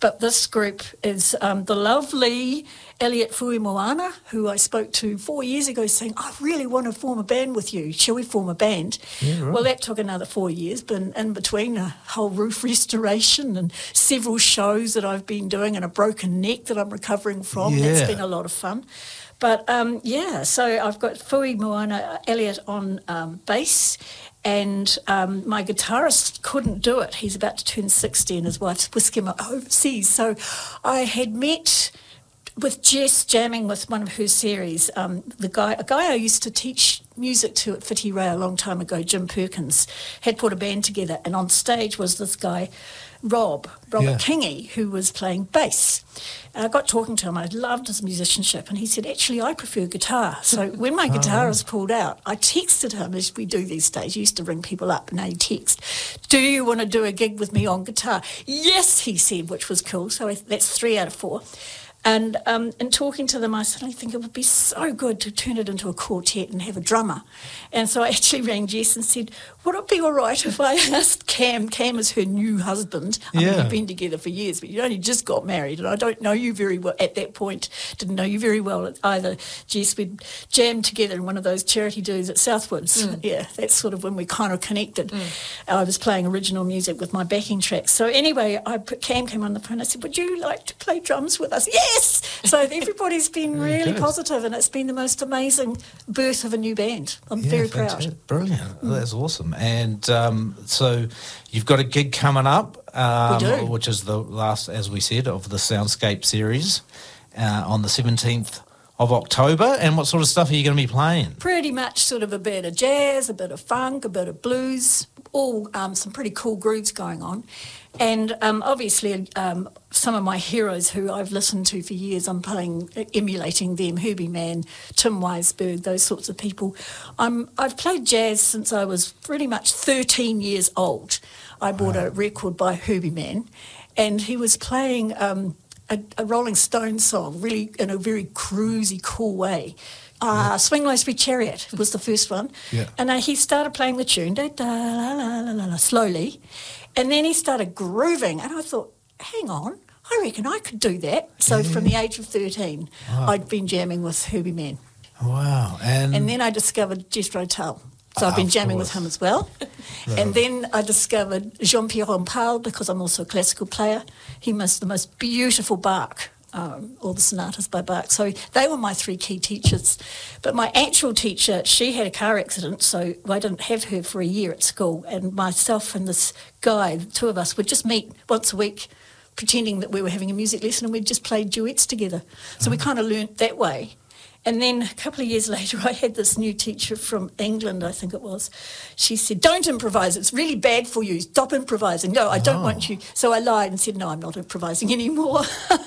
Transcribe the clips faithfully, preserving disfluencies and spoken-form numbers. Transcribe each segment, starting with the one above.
but this group is um, the lovely Elliot Fuimoana, who I spoke to four years ago saying, I really want to form a band with you. Shall we form a band? Yeah, right. Well, that took another four years, but in, in between a whole roof restoration and several shows that I've been doing and a broken neck that I'm recovering from, Yeah. that's been a lot of fun. But, um, yeah, so I've got Fui Moana Elliot on um, bass, and um, my guitarist couldn't do it. He's about to turn sixty and his wife's whisked him overseas. So I had met with Jess jamming with one of her series, um, the guy, a guy I used to teach music to at Whiti Ray a long time ago, Jim Perkins, had put a band together, and on stage was this guy, Rob, Robert Yeah. Kingy, who was playing bass. And I got talking to him, I loved his musicianship, and he said, actually, I prefer guitar. So when my guitar was pulled out, I texted him, as we do these days, you used to ring people up, and now you text, do you want to do a gig with me on guitar? Yes, he said, which was cool, so I, that's three out of four. And um, in talking to them, I suddenly think it would be so good to turn it into a quartet and have a drummer. And so I actually rang Jess and said, would it be all right if I asked Cam? Cam is her new husband. I mean, Yeah. you've been together for years, but you only just got married, and I don't know you very well at that point. Didn't know you very well either. Jess, we'd jammed together in one of those charity dues at Southwoods. Mm. Yeah, that's sort of when we kind of connected. I was playing original music with my backing tracks. So anyway, I put, Cam came on the phone. I said, would you like to play drums with us? Yes! So everybody's been Very really good. positive, and it's been the most amazing birth of a new band. I'm Yeah, very fantastic. proud. Brilliant. That's awesome. And um, so you've got a gig coming up, um, We do. which is the last, as we said, of the Soundscape series uh, on the seventeenth of October. And what sort of stuff are you going to be playing? Pretty much sort of a bit of jazz, a bit of funk, a bit of blues, all um, some pretty cool grooves going on. And um, obviously um, some of my heroes who I've listened to for years, I'm playing, emulating them, Herbie Mann, Tim Weisberg, those sorts of people. I'm, I've played jazz since I was pretty much thirteen years old. I bought a record by Herbie Mann, and he was playing um, a, a Rolling Stones song, really in a very cruisy, cool way. Uh, Swing Low Sweet Chariot was the first one. Yeah. And uh, he started playing the tune, da, da, la, la, la, la, la, slowly. And then he started grooving. And I thought, hang on, I reckon I could do that. So from the age of thirteen, Wow. I'd been jamming with Herbie Mann. Wow. And, And then I discovered Jethro Tull. So I've been Of jamming course. with him as well. And then I discovered Jean-Pierre Rampal, because I'm also a classical player. He must the most beautiful Bach, um, all the sonatas by Bach. So they were my three key teachers. But my actual teacher, she had a car accident, so I didn't have her for a year at school. And myself and this guy, the two of us, would just meet once a week, pretending that we were having a music lesson, and we'd just play duets together. So we kind of learnt that way. And then a couple of years later, I had this new teacher from England, I think it was. She said, don't improvise, it's really bad for you, stop improvising. No, I don't Oh. want you. So I lied and said, no, I'm not improvising anymore.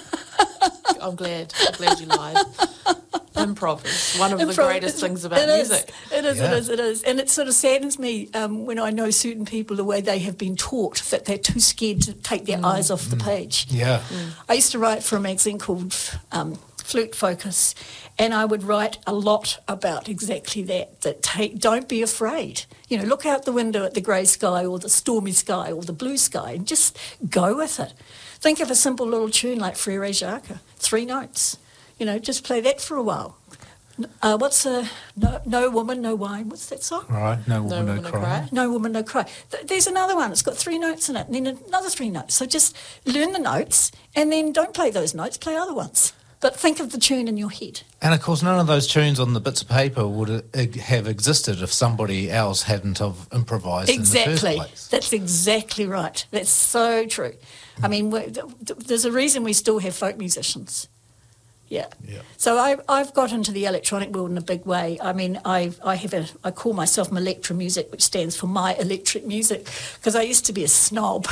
I'm glad. I'm glad you lied. Improv is one of the Improv greatest is- things about it is, music. It is, Yeah. it is, it is. And it sort of saddens me um, when I know certain people, the way they have been taught, that they're too scared to take their eyes off the page. yeah. I used to write for a magazine called um, Flute Focus, and I would write a lot about exactly that, that take, don't be afraid. You know, look out the window at the grey sky or the stormy sky or the blue sky and just go with it. Think of a simple little tune like Frere Jacques, three notes. You know, just play that for a while. Uh, what's a no, no Woman, No Wine? What's that song? Right. No woman, no, Woman, No cry. Cry. No Woman, No Cry. Th- There's another one. It's got three notes in it, and then another three notes. So just learn the notes, and then don't play those notes, play other ones. But think of the tune in your head. And of course, none of those tunes on the bits of paper would uh, have existed if somebody else hadn't have improvised in the Exactly. first place. That's exactly right. That's so true. I mean, we're- th- th- there's a reason we still have folk musicians. Yeah. Yeah. So I, I've got into the electronic world in a big way. I mean, I I have a I call myself Electra Music, which stands for My Electric Music, because I used to be a snob.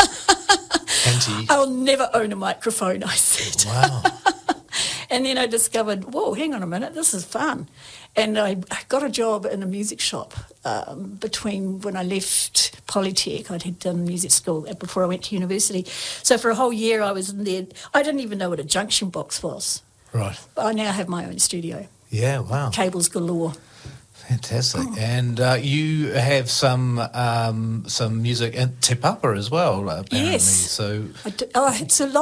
Anti. I'll never own a microphone, I said. Wow. And then I discovered, whoa, hang on a minute, this is fun. And I, I got a job in a music shop um, between when I left Polytech. I'd had done music school before I went to university. So for a whole year I was in there. I didn't even know what a junction box was. Right. But I now have my own studio. Yeah, wow. Cables galore. Fantastic. And uh, you have some um, some music in Te Papa as well, apparently. Yes. So I do, oh, it's a lot.